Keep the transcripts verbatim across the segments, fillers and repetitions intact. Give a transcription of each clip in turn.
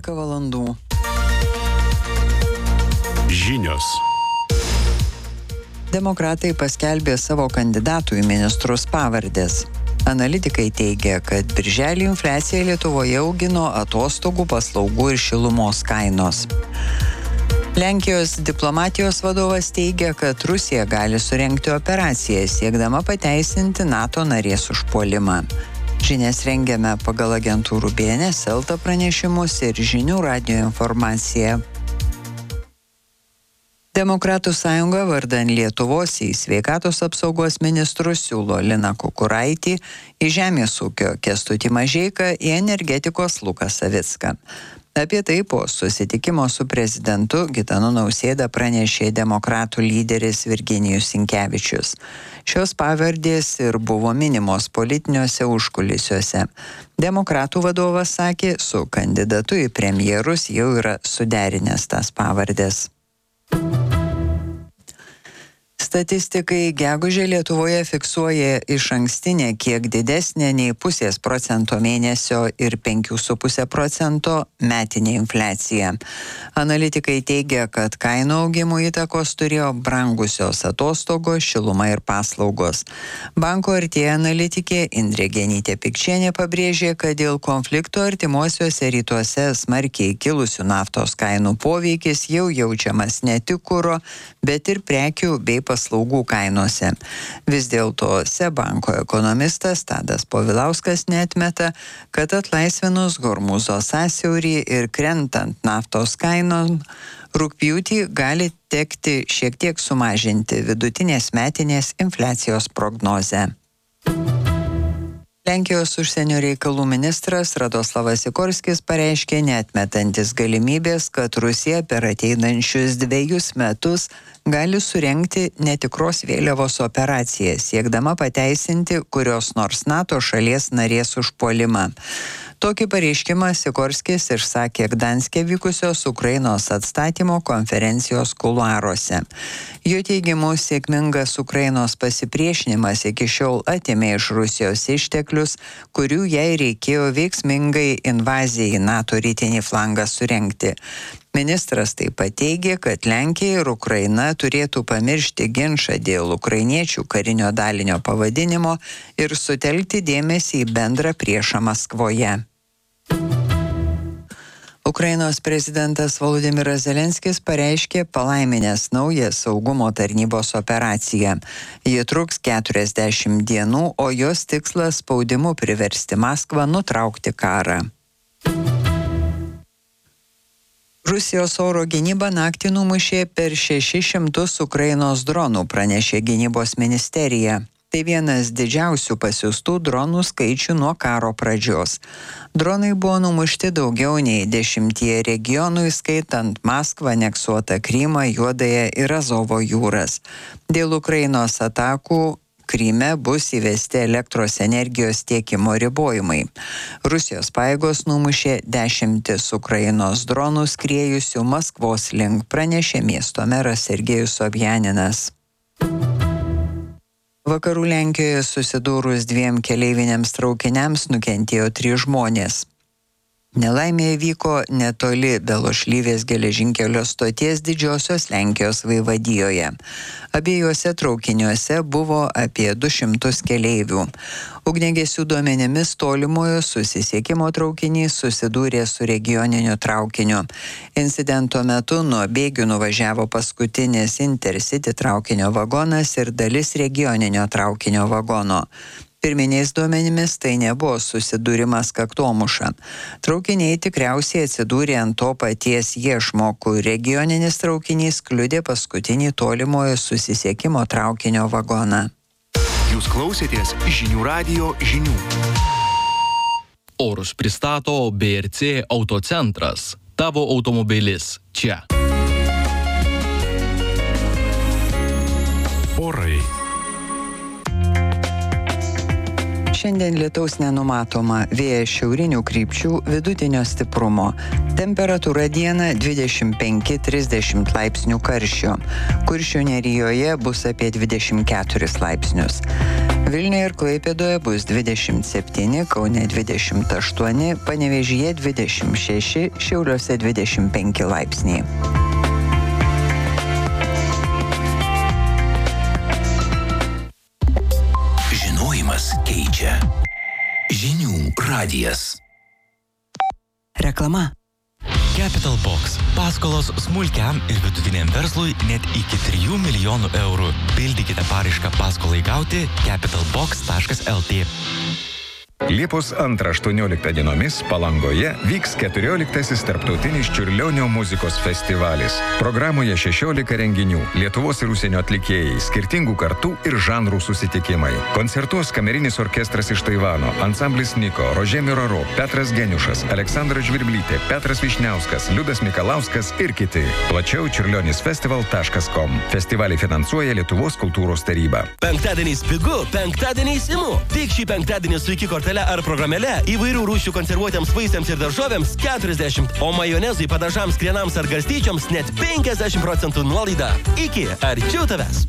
vienuolika valandų. Žinios. Demokratai paskelbė savo kandidatų į ministrus pavardės. Analitikai teigia, kad birželį infliacija Lietuvoje augino atostogų, paslaugų ir šilumos kainos. Lenkijos diplomatijos vadovas teigia, kad Rusija gali surengti operaciją, siekdama pateisinti NATO narės užpuolimą. Žinias rengiame pagal agentūrų B N S Elta pranešimus ir žinių radijo informaciją. Demokratų sąjunga vardan Lietuvos į sveikatos apsaugos ministrus siūlo Liną Kukuraitį, į žemės ūkio Kęstutį Mažeiką, į energetikos Luką Savicką. Apie tai po susitikimo su prezidentu Gitanu Nausėda pranešė demokratų lyderis Virginijus Sinkevičius. Šios pavardės ir buvo minimos politiniuose užkulisiuose. Demokratų vadovas sakė, su kandidatu į premjerus jau yra suderinęs tas pavardės. Statistikai gegužę Lietuvoje fiksuoja išankstinę kiek didesnę nei pusės procento mėnesio ir penkių su puse procento metinė infliacija. Analitikai teigia, kad kainų augimų įtakos turėjo brangusios atostogos, šiluma ir paslaugos. Banko Artėja analitikė Indrė Genytė-Pikčienė pabrėžė, kad dėl konflikto artimuosiuose rytuose smarkiai kilusių naftos kainų poveikis jau jaučiamas ne tik kuro, bet ir prekių bei paslaugų. paslaugų kainose. Vis dėlto Seb-banko ekonomistas Tadas Povilauskas neatmeta, kad atlaisvinus Hormūzo sąsiaurį ir krentant naftos kainom, rugpjūtį gali tekti šiek tiek sumažinti vidutinės metinės infliacijos prognozę. Lenkijos užsienio reikalų ministras Radoslavas Sikorskis pareiškė neatmetantis galimybės, kad Rusija per ateinančius dviejus metus gali surengti netikros vėliavos operaciją, siekdama pateisinti kurios nors NATO šalies narės užpuolimą. Tokį pareiškimą Sikorskis išsakė Gdanske vykusios Ukrainos atstatymo konferencijos kuluaruose. Jo teigimu, sėkmingas Ukrainos pasipriešinimas iki šiol atėmė iš Rusijos išteklius, kurių jai reikėjo veiksmingai invazijai į NATO rytinį flangą surengti. Ministras taip pat teigė, kad Lenkija ir Ukraina turėtų pamiršti ginčą dėl ukrainiečių karinio dalinio pavadinimo ir sutelkti dėmesį į bendrą priešą Maskvoje. Ukrainos prezidentas Volodymyras Zelenskis pareiškė palaiminęs naują saugumo tarnybos operaciją. Ji truks keturiasdešimt dienų, o jos tikslas spaudimu priversti Maskvą nutraukti karą. Rusijos oro gynyba naktį numušė per šešis šimtus Ukrainos dronų, pranešė gynybos ministerija. Tai vienas didžiausių pasiųstų dronų skaičių nuo karo pradžios. Dronai buvo numušti daugiau nei dešimtyje regionų, įskaitant Maskvą, aneksuotą Krymą, Juodąją ir Azovo jūras. Dėl Ukrainos atakų Kryme bus įvesti elektros energijos tiekimo ribojimai. Rusijos pajėgos numušė dešimtis Ukrainos dronų skriejusių Maskvos link, pranešė miesto meras Sergejus Sobjaninas. Vakarų Lenkijoje susidūrus dviem keleiviniams traukiniams nukentėjo trys žmonės. Nelaimė vyko netoli Belošlyvės geležinkelio stoties Didžiosios Lenkijos vaivadijoje. Abiejuose traukiniuose buvo apie du šimtus keleivių. Ugniagesių duomenimis tolimojo susisiekimo traukinys susidūrė su regioniniu traukiniu. Incidento metu nuo bėgių nuvažiavo paskutinis Intercity traukinio vagonas ir dalis regioninio traukinio vagono. Pirminiais duomenimis tai nebuvo susidūrimas kaktomuša. Traukiniai tikriausiai atsidūrė ant to paties iešmo, kur regioninis traukinys kliudė paskutinį tolimojo susisiekimo traukinio vagoną. Jūs klausėtės žinių radijo žinių. Orus pristato B R C Autocentras. Tavo automobilis čia. Orai. Šiandien lietaus nenumatoma, vėjas šiaurinių krypčių vidutinio stiprumo. Temperatūra dieną dvidešimt penki trisdešimt laipsnių karščio. Kuršių nerijoje bus apie dvidešimt keturis laipsnius. Vilniuje ir Klaipėdoje bus dvidešimt septyni, Kaune dvidešimt aštuoni, Panevėžyje dvidešimt šeši, Šiauliuose dvidešimt penki laipsniai. Keičia. Žinių radijas. Reklama. Capital Box. Paskolos smulkiam ir vidutiniam verslui net iki trijų milijonų eurų. Pildykite paraišką paskolai gauti capital box taškas el tė. Liepos antrą aštuonioliktą dienomis Palangoje vyks keturioliktasis tarptautinis Čiurlionio muzikos festivalis. Programoje šešiolika renginių, Lietuvos ir užsienio atlikėjai, skirtingų kartų ir žanrų susitikimai. Koncertuos kamerinis orkestras iš Taivano, ansamblis Niko, Rožė Miraro, Petras Geniušas, Aleksandra Žvirblytė, Petras Višniauskas, Liudas Mikalauskas ir kiti. Plačiau čiurlionis festival taškas kom. Festivalį finansuoja Lietuvos kultūros taryba. Penktadieniais pigu, penktadieniais imu. Tik šį penktadienį su iki kortelė ar programėle įvairių rūšių konservuotiems vaisiams ir daržovėms keturiasdešimt, o majonezui, padažams, krienams ar garstyčioms net penkiasdešimt procentų nuolaida. Iki arčiau tavęs.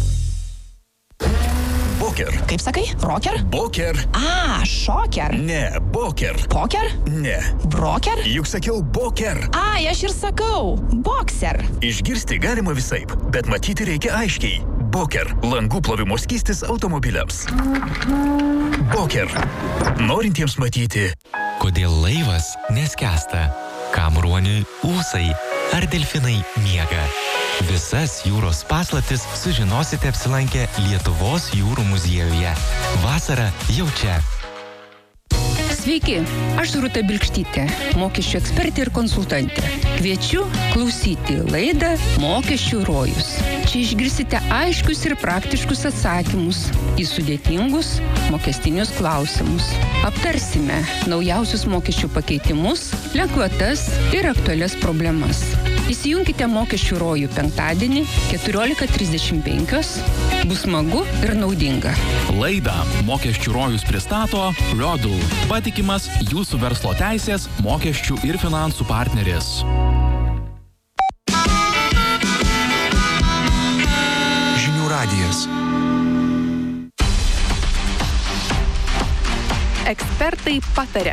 Boker. Kaip sakai? Rocker? Boker. A, šoker. Ne, boker. Poker? Ne. Broker? Juk sakiau boker. A, aš ir sakau. Boxer. Išgirsti galima visaip, bet matyti reikia aiškiai. Boker. Langų plovimo skystis automobiliams. Boker. Norintiems matyti. Kodėl laivas neskęsta? Kam ruoniui ūsai? Ar delfinai miega? Visas jūros paslaptis sužinosite apsilankę Lietuvos jūrų muziejuje. Vasara jau čia. Sveiki, aš Rūta Bilkštytė, mokesčių ekspertė ir konsultantė. Kviečiu klausyti laidą Mokesčių rojus. Čia išgirsite aiškius ir praktiškus atsakymus į sudėtingus mokestinius klausimus. Aptarsime naujausius mokesčių pakeitimus, lengvatas ir aktualias problemas. Įsijunkite Mokesčių rojų penktadienį keturiolika trisdešimt penki. Bus smagu ir naudinga. Laidą Mokesčių rojus pristato Rodul, patikimas jūsų verslo teisės, mokesčių ir finansų partneris. Žinių radijas. Ekspertai pataria.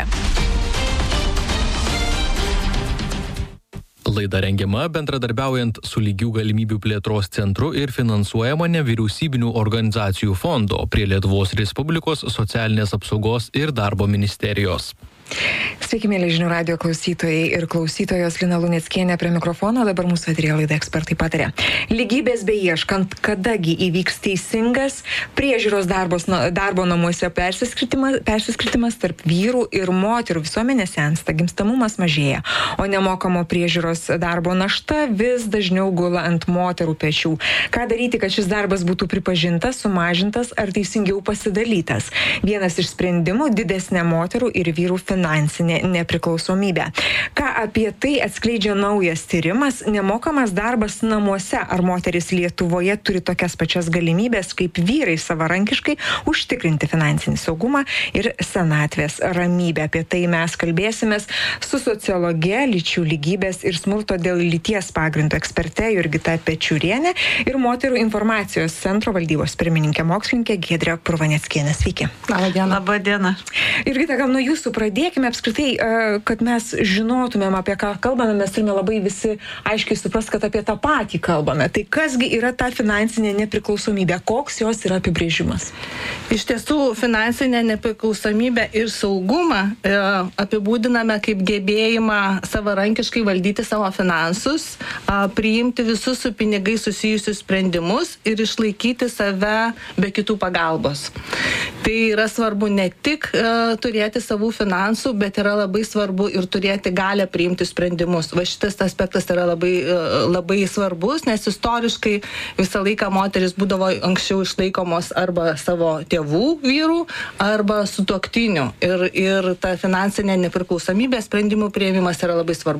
Laida rengiama bendradarbiaujant su Lygių galimybių plėtros centru ir finansuojama nevyriausybinių organizacijų fondo prie Lietuvos Respublikos socialinės apsaugos ir darbo ministerijos. Sveiki, mėly Žinių radijo klausytojai ir klausytojos, Lina Luneckienė prie mikrofono, dabar mūsų eteryje laida Ekspertai pataria. Lygybės beieškant, kadagi įvyks teisingas priežiūros darbos, darbo namuose persiskirtimas, persiskirtimas tarp vyrų ir moterų. Visuomenė sensta, gimstamumas mažėja, o nemokamo priežiūros darbo našta vis dažniau gula ant moterų pečių. Ką daryti, kad šis darbas būtų pripažintas, sumažintas ar teisingiau pasidalytas? Vienas iš sprendimų – didesnė moterų ir vyrų finansinė nepriklausomybė. Ką apie tai atskleidžia naujas tyrimas? Nemokamas darbas namuose. Ar moteris Lietuvoje turi tokias pačias galimybės kaip vyrai savarankiškai užtikrinti finansinį saugumą ir senatvės ramybę? Apie tai mes kalbėsimės su sociologe, lyčių lygybės ir smurto dėl lyties pagrindo eksperte Jurgita Pečiūrienė ir moterų informacijos centro valdybos pirmininkė mokslininkė Giedrė Purvaneckienė. Sveiki. Labą dieną. Labą dieną. Jurgita, gal nuo jūsų pradėkime apskritai, kad mes žinotumėm, apie ką kalbame, mes turime labai visi aiškiai suprasti, kad apie tą patį kalbame. Tai kasgi yra ta finansinė nepriklausomybė? Koks jos yra apibrėžimas? Iš tiesų, finansinė nepriklausomybė ir saugumą e, apibūdiname kaip gebėjimą savarankiškai valdyti savo finansus, a, priimti visus su pinigai susijusius sprendimus ir išlaikyti save be kitų pagalbos. Tai yra svarbu ne tik e, turėti savų finansų, bet yra labai svarbu ir turėti galę priimti sprendimus. Va šitas aspektas yra labai, labai svarbus, nes istoriškai visą laiką moteris būdavo anksčiau išlaikomos arba savo tėvų vyrų, arba sutuoktinių. Ir, ir ta finansinė nepriklausomybė sprendimų priėmimas yra labai svarbu.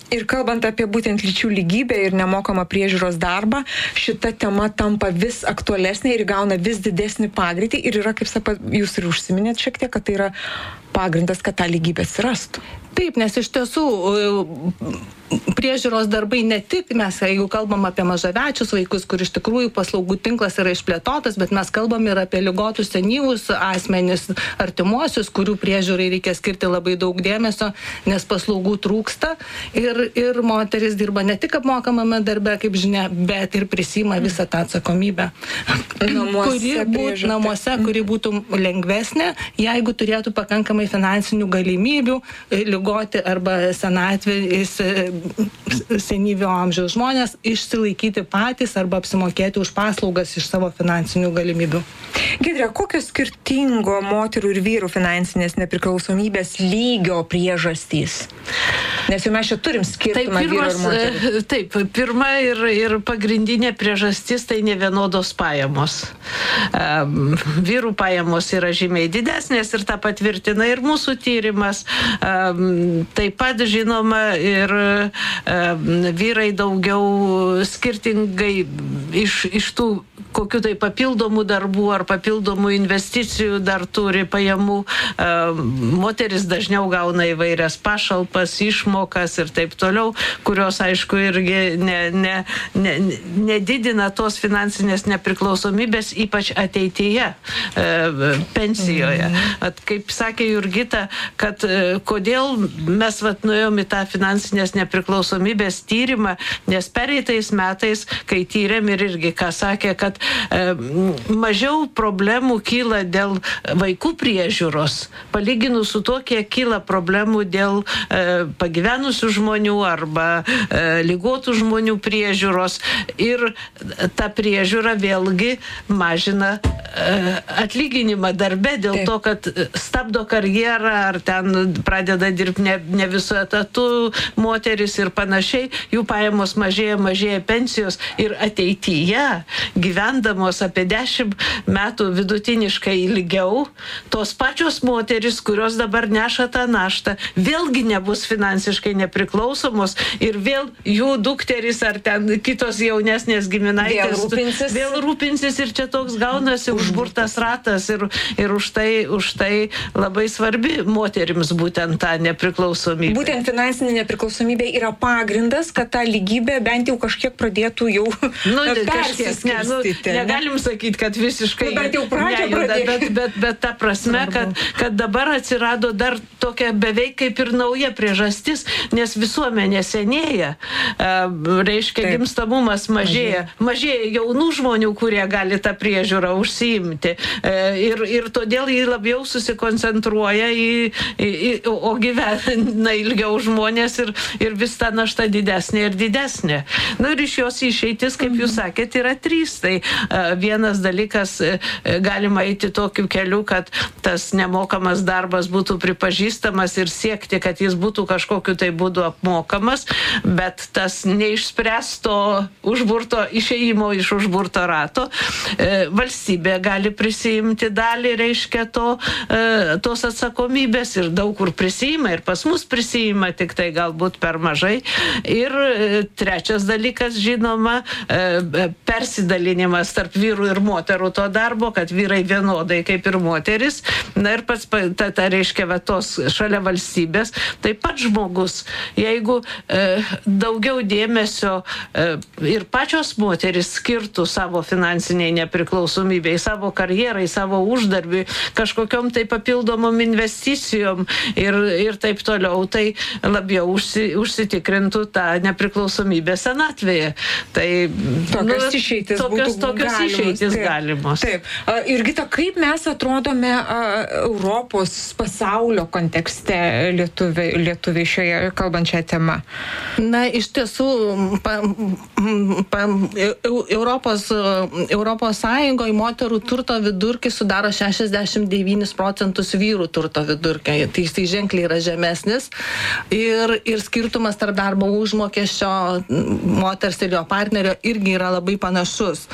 Ir kalbant apie būtent lyčių lygybę ir nemokamą priežiūros darbą, šita tema tampa vis aktualesnė ir gauna vis didesnį pagreitį ir yra, kaip sako, jūs ir užsiminėt šiek tiek, kad tai yra pagrindas, kad ta lygybė atsirastų. Taip, nes iš tiesų priežiūros darbai ne tik mes, jeigu kalbam apie mažamečius vaikus, kur iš tikrųjų paslaugų tinklas yra išplėtotas, bet mes kalbam ir apie ligotus senyvus asmenis, artimuosius, kurių priežiūrai reikia skirti labai daug dėmesio, nes paslaugų trūksta. Ir, ir moteris dirba ne tik apmokamame darbe, kaip žinia, bet ir prisima visą tą atsakomybę. Namuose kuri būt, namuose, kuri būtų lengvesnė, jeigu turėtų pakankamai finansinių galimybių ligoti arba senatvės senyvio amžiaus žmonės išsilaikyti patys arba apsimokėti už paslaugas iš savo finansinių galimybių. Giedre, kokios skirtingo moterų ir vyrų finansinės nepriklausomybės lygio priežastys? Nes jau mes čia turim skirtumą taip, vyrų ir moterų. Taip, pirma ir, ir pagrindinė priežastis tai nevienodos pajamos. Um, vyrų pajamos yra žymiai didesnės ir tą patvirtina ir mūsų tyrimas. Um, taip pat žinoma ir um, vyrai daugiau skirtingai iš, iš tų kokių tai papildomų darbų ar papildomų investicijų dar turi pajamų. Moteris dažniau gauna įvairias pašalpas, išmokas ir taip toliau, kurios, aišku, irgi ne, ne, ne, nedidina tos finansinės nepriklausomybės, ypač ateityje pensijoje. At, kaip sakė Jurgita, kad kodėl mes vat, nuėjom į tą finansinės nepriklausomybės tyrimą, nes pereitais metais, kai tyrėm ir irgi, ką sakė, kad mažiau problemų kyla dėl vaikų priežiūros, palyginus su to, kiek kyla problemų dėl e, pagyvenusių žmonių arba e, ligotų žmonių priežiūros. Ir ta priežiūra vėlgi mažina e, atlyginimą darbe dėl Taip. To, kad stabdo karjerą ar ten pradeda dirbti ne, ne visu etatu moteris ir panašiai, jų pajamos mažėja, mažėja pensijos ir ateityje gyvena gyvendamos apie dešimt metų vidutiniškai ilgiau, tos pačios moteris, kurios dabar neša tą naštą, vėlgi nebus finansiškai nepriklausomos ir vėl jų dukteris ar ten kitos jaunesnės giminaitės vėl rūpinsis, vėl rūpinsis ir čia toks gaunasi užburtas ratas ir, ir už, tai, už tai labai svarbi moterims būtent tą nepriklausomybę. Būtent finansinė nepriklausomybė yra pagrindas, kad ta lygybė bent jau kažkiek pradėtų jau nu, persiskirstyti. Ne, nu, negalim sakyti, kad visiškai nu, bet jau pradžio nejuda, bet, bet, bet ta prasme, kad, kad dabar atsirado dar tokia beveik kaip ir nauja priežastis, nes visuomenė senėja, reiškia Taip. Gimstamumas mažėja, mažėja jaunų žmonių, kurie gali tą priežiūrą užsiimti ir, ir todėl jį labiau susikoncentruoja į, į, į o gyvena ilgiau žmonės ir, ir vis ta našta didesnė ir didesnė. Nu ir iš jos išeitis, kaip jūs sakėt, yra trys. Tai vienas dalykas, galima eiti tokiu keliu, kad tas nemokamas darbas būtų pripažįstamas ir siekti, kad jis būtų kažkokiu tai būdu apmokamas, bet tas neišspręsto užburto, išėjimo iš užburto rato, valstybė gali prisijimti dalį, reiškia, to, tos atsakomybės ir daug kur prisijima ir pas mus prisijima, tik tai galbūt per mažai. Ir trečias dalykas, žinoma, persidalinimas tarp vyrų ir moterų to darbo, kad vyrai vienodai kaip ir moteris. Na ir pats, ta, ta reiškia, va, tos šalia valstybės, taip pat žmogus, jeigu e, daugiau dėmesio e, ir pačios moteris skirtų savo finansiniai nepriklausomybei, savo karjerai, savo uždarbiui, kažkokiom tai papildomom investicijom ir, ir taip toliau, tai labiau užsi, užsitikrintų tą nepriklausomybę senatvėje. Tai tokios nu, išeitis tokios, būtų tokios galimos. išeitis Taip. galimos. Taip. Irgita, kaip mes atrodome a, Europos pasaulio kontekste lietuviai, lietuviai šioje kalbančią temą? Na, iš tiesų, pa, pa, Europos, Europos Sąjungoje moterų moterų turto vidurkį sudaro šešiasdešimt devynis procentus vyrų turto vidurkio. Tai jisai ženkliai yra žemesnis. Ir, ir skirtumas tarp darbo užmokesčio moters ir jo partnerio irgi yra labai panašus.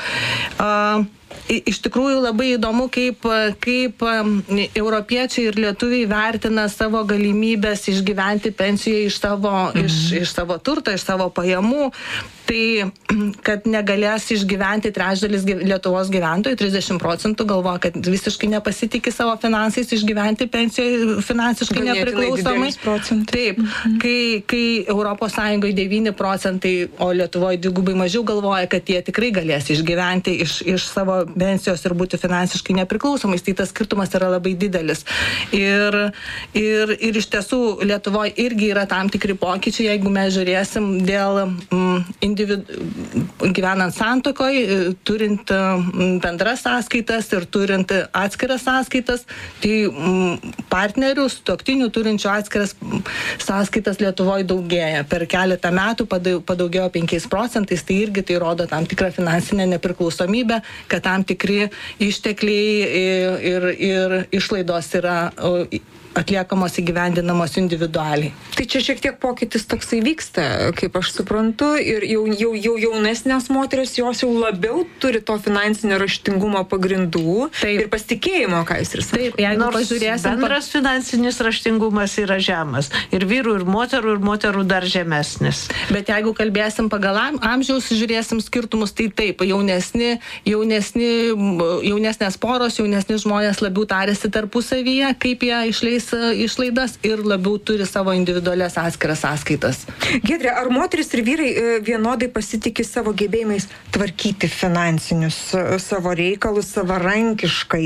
Uh, Iš tikrųjų labai įdomu, kaip, kaip europiečiai ir lietuviai vertina savo galimybės išgyventi pensijoje iš savo, mhm. iš, iš savo turto, iš savo pajamų. Tai, kad negalės išgyventi trečdalis Lietuvos gyventojų, trisdešimt procentų galvoja, kad visiškai nepasitikė savo finansais išgyventi pensijoje finansiškai nepriklausomai. Taip, mhm. kai, kai Europos Sąjungoje devyni procentai, o Lietuvoje dvigubai mažiau galvoja, kad jie tikrai galės išgyventi iš, iš savo pensijos ir būti finansiškai nepriklausomais, tai tas skirtumas yra labai didelis. Ir, ir, ir iš tiesų Lietuvoje irgi yra tam tikri pokyčiai, jeigu mes žiūrėsim dėl mm, individu, gyvenant santokoj, turint bendras sąskaitas ir turint atskiras sąskaitas, tai mm, partnerių, sutuoktinių turinčių atskiras sąskaitas Lietuvoje daugėja. Per keletą metų padaugėjo penkiais procentais, tai irgi tai rodo tam tikrą finansinę nepriklausomybę, kad tam tikri ištekliai ir, ir išlaidos yra atliekamos įgyvendinamos individualiai. Tai čia šiek tiek pokytis toksai vyksta, kaip aš suprantu, ir jau, jau, jau jaunesnės moteris, jos jau labiau turi to finansinio raštingumo pagrindų. Taip. Ir pasitikėjimo, ką jūs ir sakote. Taip, jeigu pažiūrėsim, bendras pa... finansinis raštingumas yra žemas. Ir vyrų, ir moterų, ir moterų dar žemesnis. Bet jeigu kalbėsim pagal amžiaus, žiūrėsim skirtumus, tai taip, jaunesni, jaunesni, jaunesnės poros, jaunesni žmonės labiau tarėsi tarpusavyje, kaip jie išleis išlaidas ir labiau turi savo individualias atskiras sąskaitas. Giedrė, ar moteris ir vyrai vienodai pasitikė savo gebėjimais tvarkyti finansinius savo reikalus savarankiškai?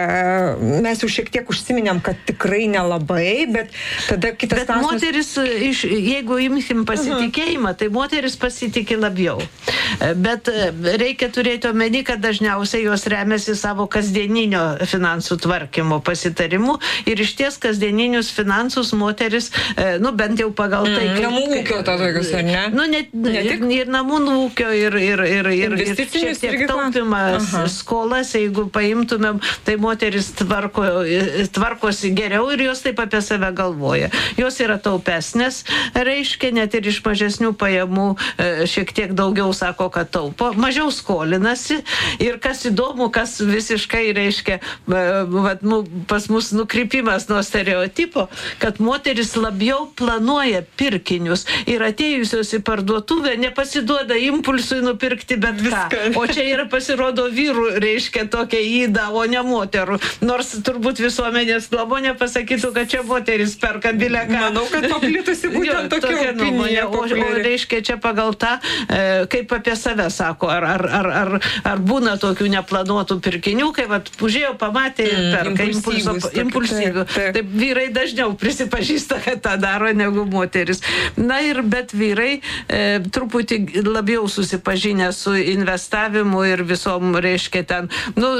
Mes jau šiek tiek užsiminėm, kad tikrai nelabai, bet tada kitas bet klausimas... moteris, iš, jeigu imsim pasitikėjimą, tai moteris pasitikė labiau. Bet reikia turėti omeny, kad dažniausiai jos remiasi savo kasdieninio finansų tvarkymo pasitarimu ir iš ties kasdieninius finansus moteris, nu bent jau pagal tai... Mm, namų ūkio to tokius, ar ne? Nu, ne, ne tik? Ir namų ūkio, ir, ir, ir, ir, ir šiek tiek taupimas, skolas, jeigu paimtumėm, tai moteris tvarko, tvarkosi geriau ir jos taip apie save galvoja. Jos yra taupesnės, reiškia, net ir iš mažesnių pajamų šiek tiek daugiau sako, kad taupo, mažiau skolinasi ir kas įdomu, kas visiškai reiškia, vat, nu, pas mus nukrypimas nuo stereotipo, kad moteris labiau planuoja pirkinius ir atėjusios į parduotuvę nepasiduoda impulsui nupirkti bet ką. O čia yra pasirodo vyrų, reiškia, tokia įda, o ne moterų. Nors turbūt visuomenės nuomonė pasakytų, kad čia moteris perka bile ką. Manau, kad paplitusi būtent tokia opinija. O, o reiškia, čia pagal tą, e, kaip apie save sako, ar, ar, ar, ar, ar būna tokių neplanuotų pirkinių, kai vat, užėjo, pamatė ir perka mm, impulso, impulsyvių. Taip, taip, vyrai dažniau prisipažįsta, kad tą daro negu moteris. Na ir bet vyrai e, truputį labiau susipažinę su investavimu ir visom, reiškia, ten, nu,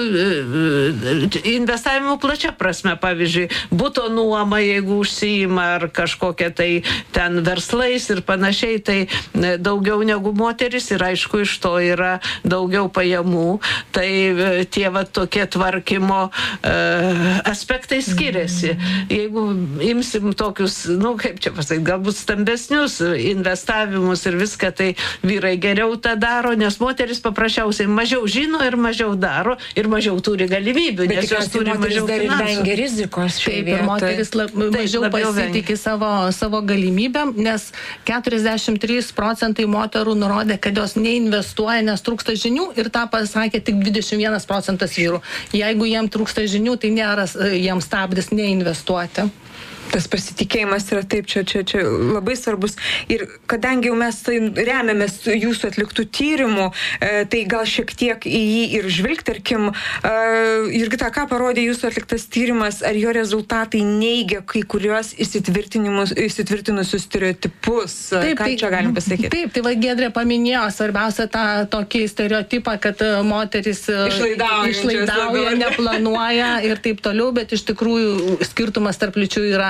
e, investavimu plačia prasme, pavyzdžiui, buto nuoma, jeigu užsiima, ar kažkokia tai ten verslais ir panašiai, tai e, daugiau negu moteris ir aišku, iš to yra daugiau pajamų, tai e, tie va tokie tvarkymo e, aspektai skiriasi. Jeigu imsim tokius, nu, kaip čia pasakyti, galbūt stambesnius investavimus ir viską, tai vyrai geriau tą daro, nes moteris paprasčiausiai mažiau žino ir mažiau daro ir mažiau turi galimybių, bet nes jos turi mažiau finansų. Vengia rizikos šioje vietoje. Taip, ir moteris lab, mažiau pasitikė savo, savo galimybėm, nes keturiasdešimt trys procentai moterų nurodė, kad jos neinvestuoja, nes trūksta žinių ir tą pasakė tik dvidešimt vienas procentas vyrų. Jeigu jiem trūksta žinių, tai nėra jiems stabdis neinvestuoti. Tas pasitikėjimas yra taip, čia, čia, čia labai svarbus. Ir kadangi jau mes tai remiamės jūsų atliktų tyrimų, e, tai gal šiek tiek į jį ir žvilgtarkim. E, Jurgita, ką parodė jūsų atliktas tyrimas, ar jo rezultatai neigia kai kuriuos įsitvirtinusius stereotipus? Taip, ką tai, čia galim pasakyti? Taip, tai va Giedrė paminėjo svarbiausia tą tokį stereotipą, kad moteris išlaidauja, neplanuoja ir taip toliau, bet iš tikrųjų skirtumas tarp lyčių yra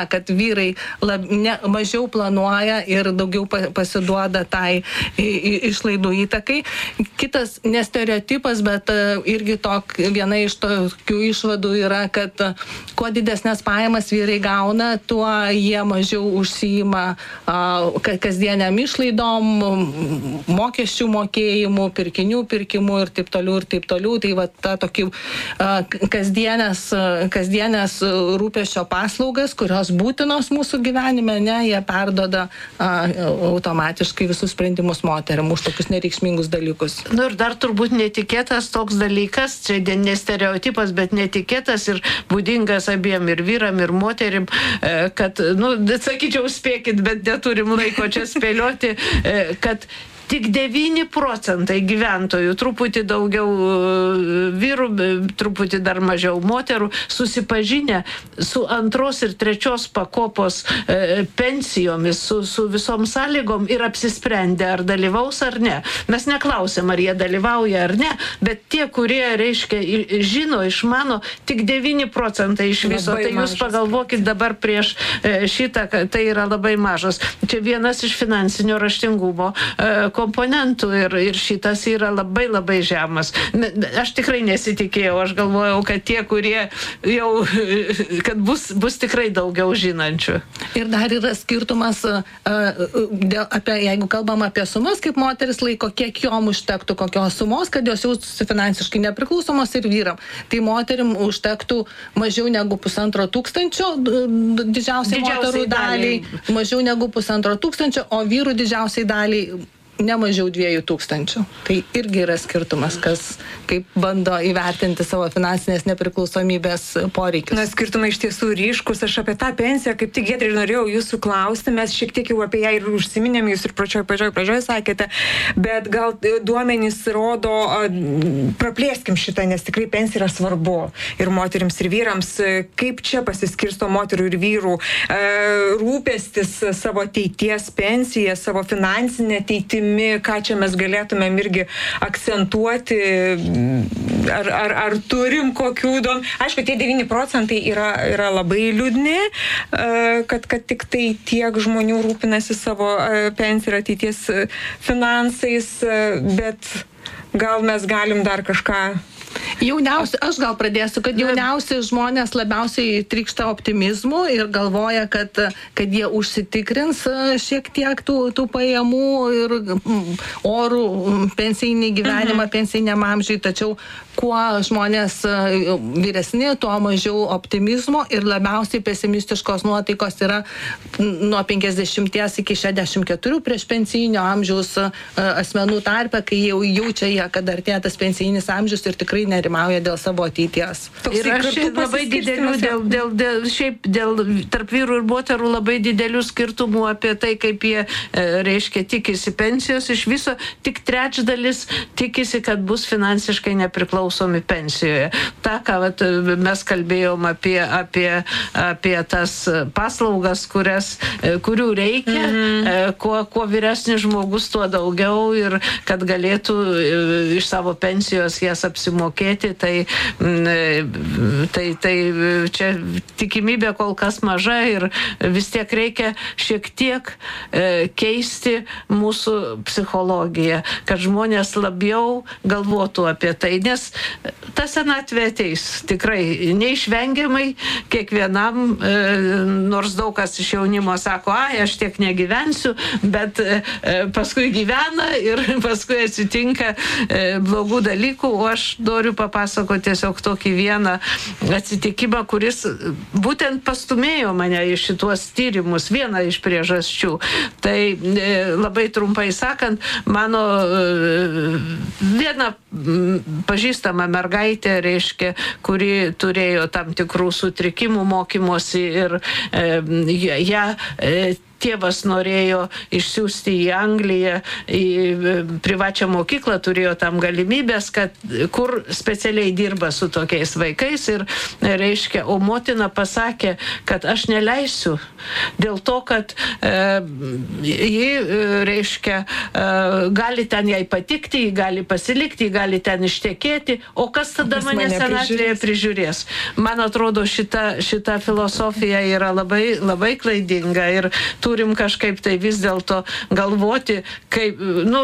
kad vyrai lab, ne, mažiau planuoja ir daugiau pasiduoda tai išlaidų įtakai. Kitas nestereotipas, bet irgi tok, viena iš tokių išvadų yra, kad kuo didesnės pajamas vyrai gauna, tuo jie mažiau užsiima kasdieniam išlaidom, mokesčių mokėjimų, pirkinių pirkimų ir taip toliau ir taip toliau. Tai va ta tokį kasdienės, kasdienės rūpesčio paslaugas, kurios būtinos mūsų gyvenime, ne, jie perdoda automatiškai visus sprendimus moteriam už tokius nereikšmingus dalykus. Nu ir dar turbūt netikėtas toks dalykas, čia ne stereotipas, bet netikėtas ir būdingas abiem ir vyram, ir moterim, kad, nu, sakyčiau, spėkit, bet neturim laiko čia spėlioti, kad tik devyni procentai gyventojų, truputį daugiau vyrų, truputį dar mažiau moterų, susipažinę su antros ir trečios pakopos e, pensijomis, su, su visom sąlygom ir apsisprendę, ar dalyvaus ar ne. Mes neklausėm, ar jie dalyvauja ar ne, bet tie, kurie, reiškia, žino, išmano, tik devyni procentai iš viso. Labai tai jūs mažas. Pagalvokit dabar prieš e, šitą, tai yra labai mažas. Čia vienas iš finansinio raštingumo e, komponentų ir, ir šitas yra labai labai žemas. Aš tikrai nesitikėjau, aš galvojau, kad tie, kurie jau, kad bus, bus tikrai daugiau žinančių. Ir dar yra skirtumas, dėl, apie, jeigu kalbam apie sumas, kaip moteris laiko, kiek jom užtektų kokios sumos, kad jos jau finansiškai nepriklausomos ir vyram. Tai moterim užtektų mažiau negu pusantro tūkstančio, didžiausiai moterų daliai, mažiau negu pusantro tūkstančio, o vyrų didžiausiai daliai ne mažiau dviejų tūkstančių. Tai irgi yra skirtumas, kas kaip bando įvertinti savo finansinės nepriklausomybės poreikius. Na, skirtumai iš tiesų ryškus. Aš apie tą pensiją, kaip tik Giedrė, norėjau jūsų klausti, mes šiek tiek jau apie ją ir užsiminėm, jūs ir pradžioj, pradžioj, pradžioj sakėte, bet gal duomenys rodo, praplėskim šitą, nes tikrai pensija yra svarbu ir moterims, ir vyrams. Kaip čia pasiskirsto moterų ir vyrų rūpestis savo ateities pensiją, savo finansinę ateitimi, ką čia mes galėtumėm irgi akcentuoti, ar, ar, ar turim kokių dom. Aišku, tie devyni procentai yra, yra labai liūdni, kad, kad tik tai tiek žmonių rūpinasi savo pensiją ir ateities finansais, bet gal mes galim dar kažką. Jauniausi, aš gal pradėsiu, kad jauniausi žmonės labiausiai trykšta optimizmu ir galvoja, kad, kad jie užsitikrins šiek tiek tų, tų pajamų ir orų pensijinį gyvenimą, mhm. pensijiniam amžiui, tačiau kuo žmonės vyresni, tuo mažiau optimizmo ir labiausiai pesimistiškos nuotaikos yra nuo penkiasdešimties iki šešiasdešimt keturių prieš pensijinio amžiaus asmenų tarpe, kai jau jaučia jie, kad artėja tas pensijinis amžius ir tikrai nerimauja dėl savo ateities. Ir aš labai didelių, dėl, dėl, dėl, šiaip dėl tarp vyrų ir moterų labai didelių skirtumų apie tai, kaip jie, reiškia, tikisi pensijos. Iš viso tik trečdalis tikisi, kad bus finansiškai nepriklausomi pensijoje. Ta, ką vat, mes kalbėjom apie, apie, apie tas paslaugas, kurias, kurių reikia, mm-hmm. kuo, kuo vyresnis žmogus, tuo daugiau ir kad galėtų iš savo pensijos jas apsimokėti, tai, tai, tai čia tikimybė kol kas maža ir vis tiek reikia šiek tiek keisti mūsų psichologiją, kad žmonės labiau galvotų apie tai, nes ta senatvė ateis tikrai neišvengiamai kiekvienam, nors daug kas iš jaunimo sako, ai, aš tiek negyvensiu, bet paskui gyvena ir paskui atsitinka blogų dalykų, o aš noriu papasakoti tiesiog tokį vieną atsitikimą, kuris būtent pastumėjo mane į šituos tyrimus, vieną iš priežasčių. Tai labai trumpai sakant, mano viena pažįstama mergaitė, reiškia, kuri turėjo tam tikrų sutrikimų mokymosi ir ją tėvas norėjo išsiųsti į Angliją, į privačią mokyklą, turėjo tam galimybės, kad kur specialiai dirba su tokiais vaikais ir reiškia, o motina pasakė, kad aš neleisiu dėl to, kad e, ji, reiškia, e, gali ten jai patikti, ji gali pasilikti, ji gali ten ištekėti, o kas tada mane, mane senatvėje prižiūrės. Man atrodo, šita, šita filosofija yra labai, labai klaidinga ir turim kažkaip tai vis dėlto galvoti, kaip, nu,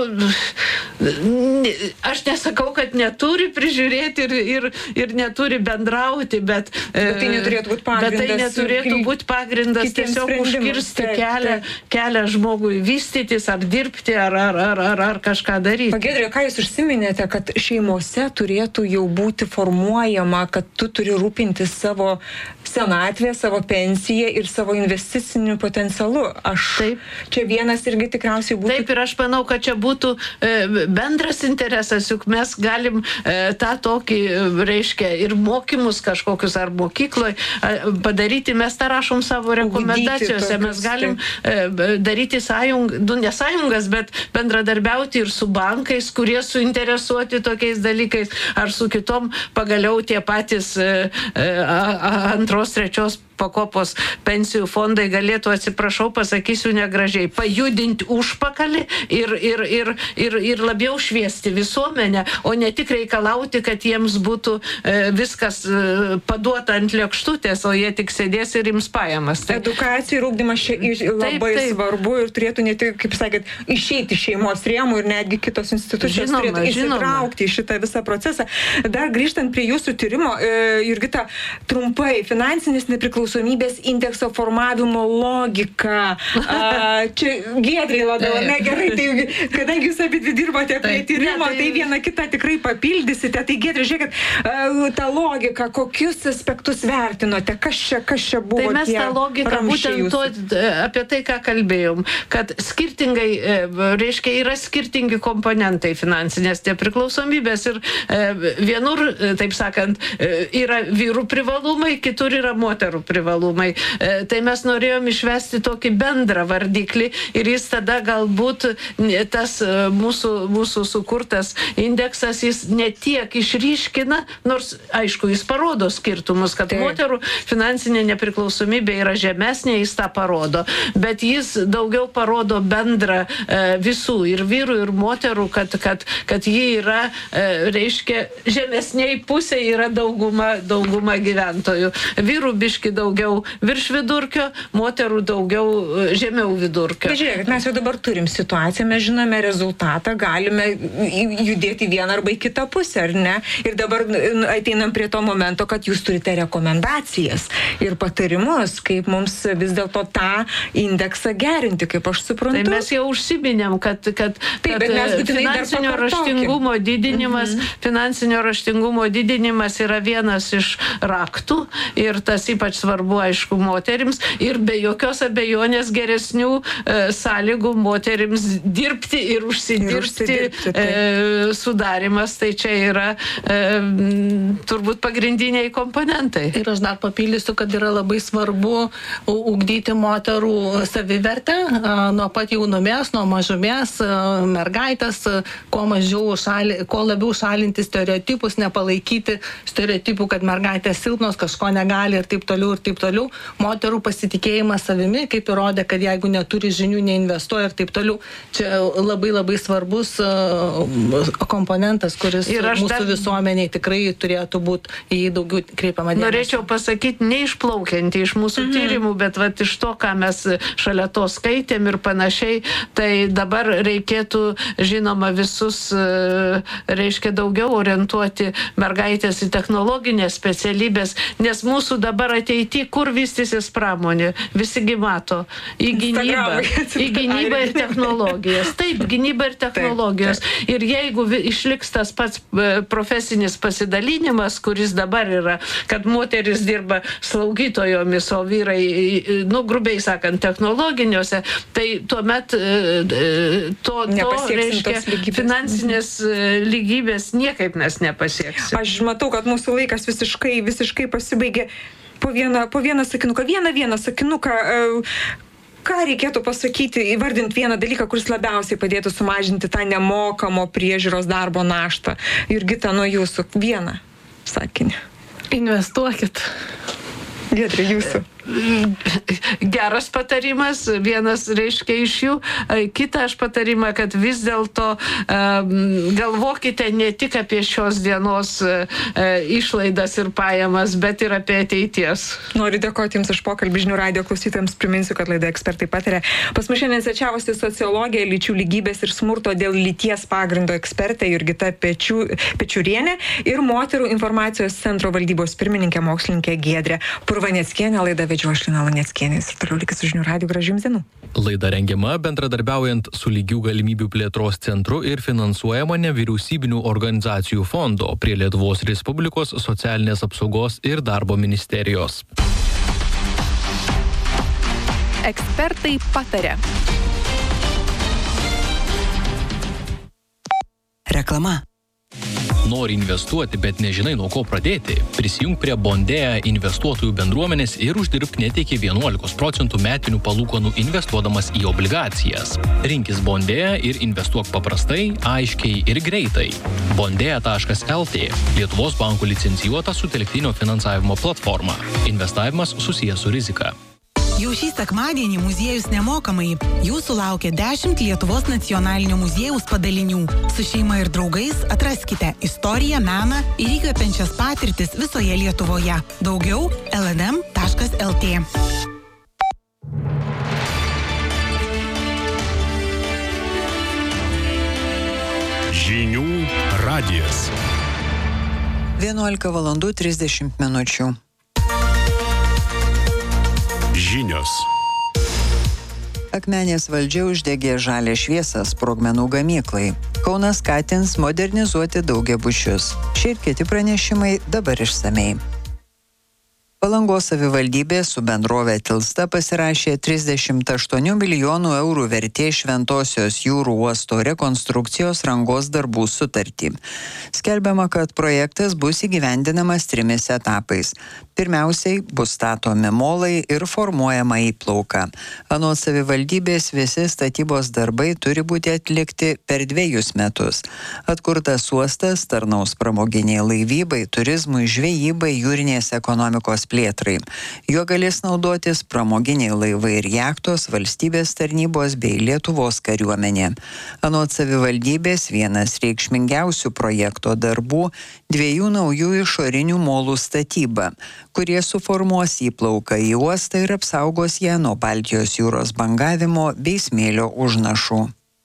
aš nesakau, kad neturi prižiūrėti ir, ir, ir neturi bendrauti, bet, bet tai neturėtų būti pagrindas, bet tai neturėtų būti pagrindas tiesiog užkirsti taip, kelią, taip. kelią žmogui vystytis ar dirbti ar, ar, ar, ar, ar kažką daryti. Giedrė, ką jūs užsiminėte, kad šeimose turėtų jau būti formuojama, kad tu turi rūpintis savo senatvę, savo pensiją ir savo investiciniu potencialu. Aš taip. Čia vienas irgi tikriausiai būtų. Taip, ir aš manau, kad čia būtų e, bendras interesas, juk mes galim e, tą tokį, reiškia, ir mokymus kažkokius ar mokykloje padaryti. Mes tą rašom savo rekomendacijose. Mes galim e, daryti sąjung, nu, ne sąjungas, bet bendradarbiauti ir su bankais, kurie suinteresuoti tokiais dalykais, ar su kitom pagaliau tie patys e, e, antros, trečios pakopos pensijų fondai galėtų, atsiprašau, pasakysiu negražiai, pajudinti užpakalį ir, ir, ir, ir, ir labiau šviesti visuomenę, o ne tik reikalauti, kad jiems būtų e, viskas e, paduota ant lėkštutės, o jie tik sėdės ir ims pajamas. Tai... Edukacija ir ugdymas čia labai taip, taip. svarbu ir turėtų ne tik, kaip sakėt, išeiti šeimos rėmų ir netgi kitos institucijos žinoma, turėtų įsitraukti į šitą visą procesą. Dar grįžtant prie jūsų tyrimo, e, Jurgita, trumpai, finansinis nepriklausomumas priklausomybės indekso formavimo logika. A, čia Giedrė labiau, ne gerai, tai kadangi jūs abi dirbote prie tyrimo, tai vieną kitą tikrai papildysite. Tai Giedrė, žiūrėkit, a, tą logiką, kokius aspektus vertinote, kas čia, kas čia buvo tai mes tie tą logiką būtent to, apie tai, ką kalbėjom, kad skirtingai, reiškia, yra skirtingi komponentai finansinės nepriklausomybės ir vienur, taip sakant, yra vyrų privalumai, kitur yra moterų privalumai. privalumai. E, tai mes norėjom išvesti tokį bendrą vardiklį ir jis tada galbūt tas mūsų, mūsų sukurtas indeksas, jis ne tiek išryškina, nors aišku, jis parodo skirtumus, kad tai. moterų finansinė nepriklausomybė yra žemesnė, jis tą parodo, bet jis daugiau parodo bendrą e, visų ir vyrų, ir moterų, kad, kad, kad ji yra, e, reiškia, žemesniai pusė yra dauguma, dauguma gyventojų. Vyrų biški daugiau virš vidurkio, moterų daugiau žemiau vidurkio. Tai žiūrėkit, mes jau dabar turim situaciją, mes žinome rezultatą, galime judėti vieną arba į kitą pusę, ar ne? Ir dabar ateinam prie to momento, kad jūs turite rekomendacijas ir patarimus, kaip mums vis dėlto tą indeksą gerinti, kaip aš suprantu. Tai mes jau užsiminėm, kad, kad, Taip, kad finansinio raštingumo didinimas, mhm. finansinio raštingumo didinimas yra vienas iš raktų ir tas ypač svarbu, aišku, moterims ir be jokios abejonės geresnių e, sąlygų moterims dirbti ir užsidirbti, ir užsidirbti tai. e, sudarimas, tai čia yra e, turbūt pagrindiniai komponentai. Ir aš dar papildysiu, kad yra labai svarbu ugdyti moterų savivertę a, nuo pat jaunumės, nuo mažumės, a, mergaitės, a, kuo mažiau šali, kuo labiau šalinti stereotipus, nepalaikyti stereotipų, kad mergaitės silpnos, kažko negali ir taip toliau ir taip toliau. Moterų pasitikėjimas savimi, kaip įrodė, kad jeigu neturi žinių, neinvestuoja ir taip toliau. Čia labai labai svarbus uh, komponentas, kuris mūsų dar... visuomeniai tikrai turėtų būti į jį daugiau kreipiama dėmesio. Norėčiau pasakyti, neišplaukianti iš mūsų mhm. tyrimų, bet vat, iš to, ką mes šalia to skaitėm ir panašiai, tai dabar reikėtų, žinoma, visus, reiškia, daugiau orientuoti mergaitės į technologinės specialybės, nes mūsų dabar ateity, kur vystysis pramonė, visigi mato, į gynybą, į gynybą ir technologijas. Taip, gynyba ir technologijos. Taip, taip. Ir jeigu išliks tas pats profesinis pasidalinimas, kuris dabar yra, kad moteris dirba slaugytojomis, o vyrai, nu, grubiai sakant, technologiniuose, tai tuomet to, to reiškia, finansinės lygybės niekaip mes nepasieksime. Aš matau, kad mūsų laikas visiškai, visiškai pasibaigė. Po vieną, po vieną sakinuką, vieną vieną sakinuką, ką reikėtų pasakyti, įvardinti vieną dalyką, kuris labiausiai padėtų sumažinti tą nemokamo priežiūros darbo naštą? Jurgita, nuo jūsų vieną sakinį. Investuokit. Giedrė, jūsų. Geras patarimas, vienas reiškia iš jų. Kita aš patarimą, kad vis dėlto galvokite ne tik apie šios dienos išlaidas ir pajamas, bet ir apie ateities. Noriu dėkoti Jums už pokalbį. Žinių radijo klausytojams priminsiu, kad laida Ekspertai pataria. Pas mus šiandien svečiavosi sociologė, lyčių lygybės ir smurto dėl lyties pagrindo ekspertė Jurgita Pečiu, Pečiurienė ir moterų informacijos centro valdybos pirmininkė mokslininkė Giedrė Purvaneckienė. Laidą vedžiau aš Lina Luneckienė. Ir toliau likit su Žinių radiju. Gražių Jums dienų. Laida rengiama bendradarbiaujant su Lygių galimybių plėtros centru ir finansuojama nevyriausybinių organizacijų fondo prie Lietuvos Respublikos socialinės apsaugos ir darbo ministerijos. Ekspertai pataria. Reklama. Nori investuoti, bet nežinai nuo ko pradėti? Prisijunk prie Bondėja investuotojų bendruomenės ir uždirbk net iki vienuolikos procentų metinių palūkanų investuodamas į obligacijas. Rinkis Bondėja ir investuok paprastai, aiškiai ir greitai. Bondėja taškas el tė – Lietuvos bankų licencijuota sutelktinio finansavimo platforma. Investavimas susijęs su rizika. Jau šį sekmadienį muziejus nemokamai. Jūsų laukia dešimt Lietuvos nacionalinio muziejaus padalinių. Su šeima ir draugais atraskite istoriją, meną ir įkvepiančias patirtis visoje Lietuvoje. Daugiau el en em taškas el tė. Žinių radijas. vienuolika valandų trisdešimt minučių. Žinios. Akmenės valdžia uždegė žalią šviesą sprogmenų gamyklai. Kaunas skatins modernizuoti daugiabučius. Šie ir kiti pranešimai dabar išsamei. Palangos savivaldybė su bendrovė Tilsta pasirašė trisdešimt aštuonių milijonų eurų vertės Šventosios jūrų uosto rekonstrukcijos rangos darbų sutartį. Skelbiama, kad projektas bus įgyvendinamas trimis etapais. Pirmiausiai bus statomi molai ir formuojama įplauka. Anot savivaldybės visi statybos darbai turi būti atlikti per dviejus metus. Atkurtas uostas tarnaus pramoginiai laivybai, turizmui, žvejybai, jūrinės ekonomikos plėtrai. Juo galės naudotis pramoginiai laivai ir jachtos, valstybės tarnybos bei Lietuvos kariuomenė. Anot savivaldybės vienas reikšmingiausių projekto darbų dviejų naujų išorinių molų statyba, kurie suformuos įplauką į uostą ir apsaugos ją nuo Baltijos jūros bangavimo bei smėlio užnašų.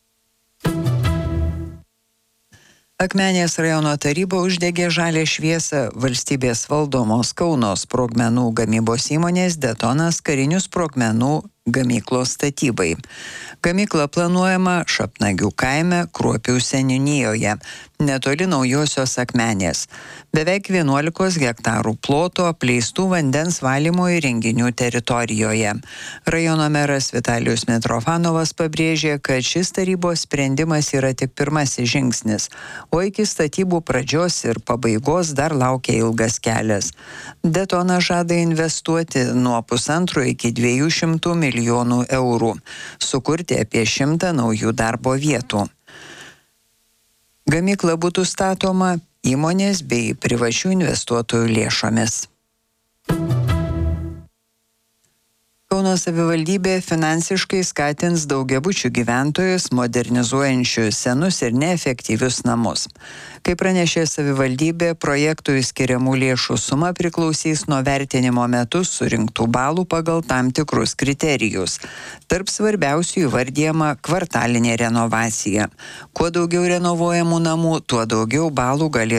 Akmenės rajono taryba uždegė žalią šviesą valstybės valdomos Kauno sprogmenų gamybos įmonės Detonas karinių sprogmenų gamyklos statybai. Gamykla planuojama Šapnagių kaime, Kruopių seniūnijoje, netoli Naujosios Akmenės. Beveik vienuolikos hektarų ploto apleistų vandens valymo įrenginių teritorijoje. Rajono meras Vitalijus Mitrofanovas pabrėžė, kad šis tarybos sprendimas yra tik pirmasis žingsnis, o iki statybų pradžios ir pabaigos dar laukia ilgas kelias. Detona žada investuoti nuo pusantro iki dviejų šimtų milijonų eurų, sukurti apie šimtą naujų darbo vietų. Gamykla būtų statoma įmonės bei privačių investuotojų lėšomis. Kauno savivaldybė finansiškai skatins daugiabučių gyventojus modernizuojančius senus ir neefektyvius namus. Kaip pranešė savivaldybė, projektui skiriamų lėšų suma priklausys nuo vertinimo metu surinktų balų pagal tam tikrus kriterijus. Tarp svarbiausių įvardyjama kvartalinė renovacija. Kuo daugiau renovuojamų namų, tuo daugiau balų galės